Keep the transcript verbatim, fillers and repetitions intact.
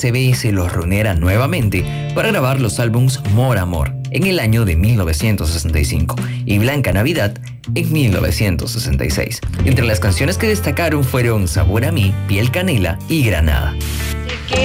C B S los reuniera nuevamente para grabar los álbums More Amor en el año de mil novecientos sesenta y cinco y Blanca Navidad en mil novecientos sesenta y seis. Entre las canciones que destacaron fueron Sabor a mí, Piel Canela y Granada.